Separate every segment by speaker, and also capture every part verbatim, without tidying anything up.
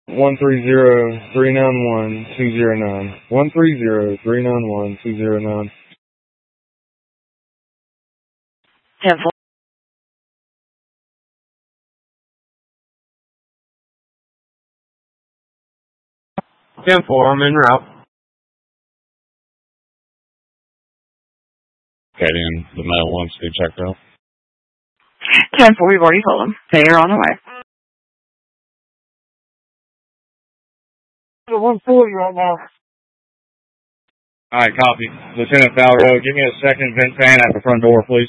Speaker 1: One three zero three nine one two zero nine. One three zero three nine one two zero nine.
Speaker 2: Ten four.
Speaker 3: Ten four. I'm en route.
Speaker 4: Okay, then the male wants to be checked out.
Speaker 2: Ten four. We've already told them. They are on the way.
Speaker 1: one forty right now.
Speaker 3: Alright, copy. Lieutenant Falro, give me a second vent fan at the front door, please.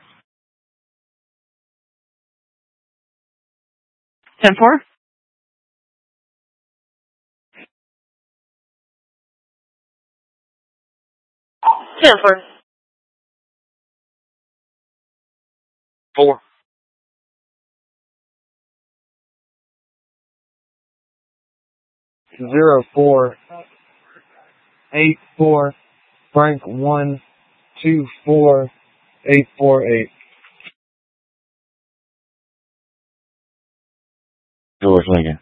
Speaker 2: Ten four. Ten four.
Speaker 3: Four.
Speaker 1: Zero four eight four Frank one two four eight four eight.
Speaker 4: George Lincoln.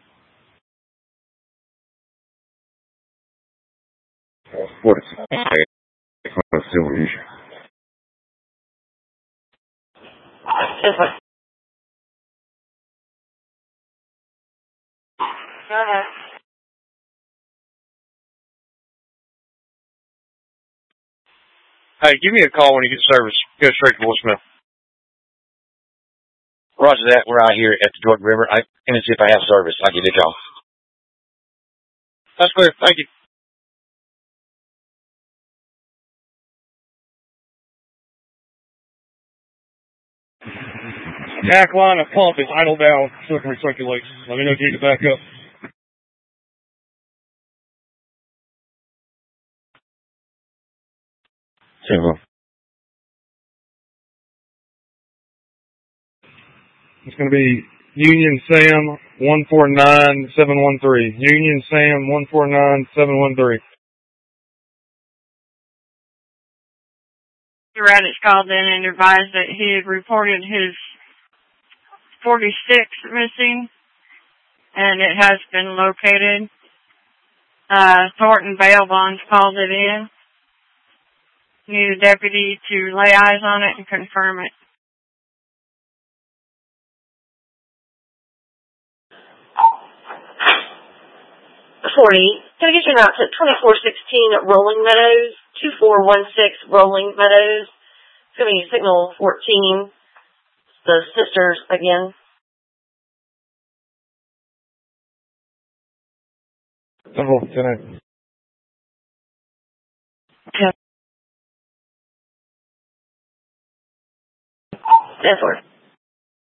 Speaker 3: What is it? Civil issue.
Speaker 2: Ten four. Go ahead.
Speaker 3: Hey, give me a call when you get service. Go straight to voicemail. Roger that. We're out here at the Jordan River. I can see if I have service. I'll give you a call. That's clear. Thank you. Jack line of pump is idle down. So it can recirculate. Let me know if you need to back up.
Speaker 4: Zero.
Speaker 1: It's going to be Union Sam one four nine seven one three. Union Sam one four nine seven one three.
Speaker 2: Radich called in and advised that he had reported his forty-six missing, and it has been located. Uh, Thornton Bail Bonds called it in. Need a deputy to lay eyes on it and confirm it.
Speaker 5: forty. Can I get your notes at twenty-four sixteen at Rolling Meadows, two four one six Rolling Meadows. It's going to be signal fourteen. The sisters again.
Speaker 1: Several, Lieutenant.
Speaker 5: ten four.